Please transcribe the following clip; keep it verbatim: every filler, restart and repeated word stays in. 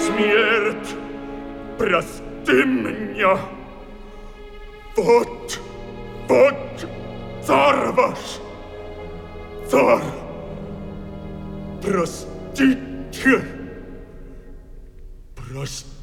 смерть, прости меня. Вот, вот царь ваш, царь, простите, простите.